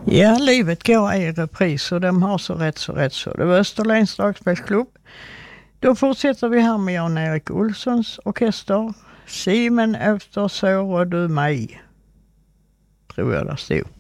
Ja, livet går i repris och de har så rätt så. Det var Österlens dragspelsklubb. Då fortsätter vi här med Jan-Erik Olssons orkester. Simen efter sårar du mig, tror jag det stod.